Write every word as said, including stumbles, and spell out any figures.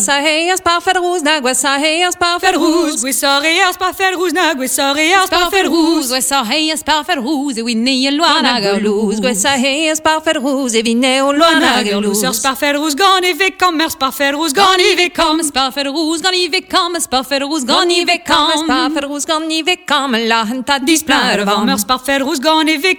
Saheas par Federus na Guessaheas par Federus Guessareas par Federus na Guessareas par Federus Guessaheas par Federus e vinne en loana galus Guessaheas par Federus e vinne en loana galus Sers par Federus gan e ve commerce par Federus gan e ve com Par Federus gan e ve com Par Federus gan e ve com Par Federus gan e ve com la henta displaire Mers par Federus gan e ve